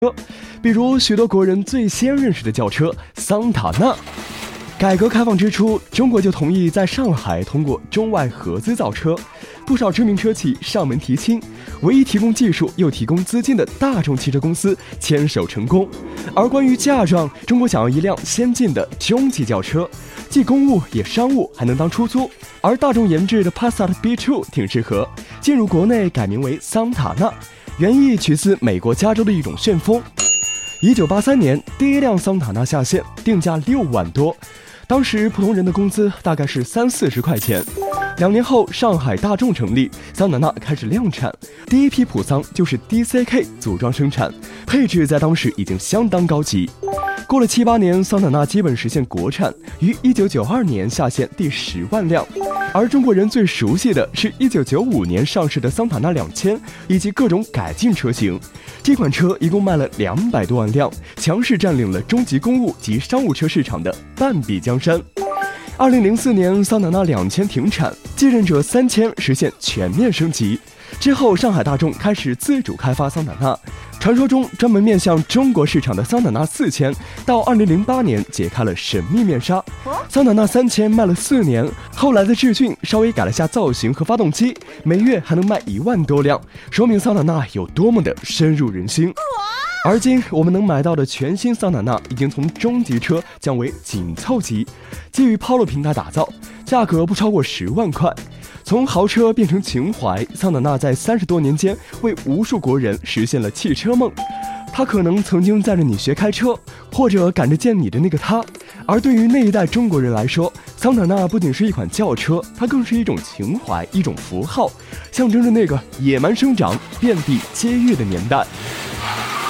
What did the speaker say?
比如许多国人最先认识的轿车桑塔纳。改革开放之初，中国就同意在上海通过中外合资造车，不少知名车企上门提亲，唯一提供技术又提供资金的大众汽车公司牵手成功。而关于嫁妆，中国想要一辆先进的中级轿车，既公务也商务，还能当出租。而大众研制的 Passat B2 挺适合，进入国内改名为桑塔纳，原意取自美国加州的一种旋风。1983年，第一辆桑塔纳下线，定价6万多。当时普通人的工资大概是30-40块钱。2年后，上海大众成立，桑塔纳开始量产，第一批普桑就是 DCK 组装生产，配置在当时已经相当高级。过了7-8年，桑塔纳基本实现国产，于1992年下线第10万辆。而中国人最熟悉的是1995年上市的桑塔纳2000以及各种改进车型。这款车一共卖了200多万辆，强势占领了中级公务及商务车市场的半壁江山。2004年，桑塔纳2000停产，继任者3000实现全面升级。之后，上海大众开始自主开发桑塔纳。传说中专门面向中国市场的桑塔纳4000，到2008年解开了神秘面纱。桑塔纳3000卖了4年，后来的致俊稍微改了下造型和发动机，每月还能卖1万多辆，说明桑塔纳有多么的深入人心。而今我们能买到的全新桑塔纳已经从中级车降为紧凑级，基于 Polo 平台打造，价格不超过10万块。从豪车变成情怀，桑塔纳在30多年间为无数国人实现了汽车梦。他可能曾经载着你学开车，或者赶着见你的那个他。而对于那一代中国人来说，桑塔纳不仅是一款轿车，它更是一种情怀，一种符号，象征着那个野蛮生长、遍地皆遇的年代。